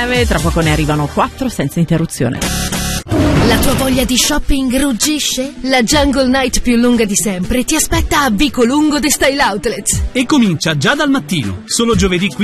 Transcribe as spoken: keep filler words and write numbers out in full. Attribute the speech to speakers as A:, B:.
A: breve, tra poco ne arrivano quattro senza interruzione.
B: La tua voglia di shopping ruggisce? La Jungle Night più lunga di sempre ti aspetta a Vico Lungo The Style Outlets.
C: E comincia già dal mattino, solo giovedì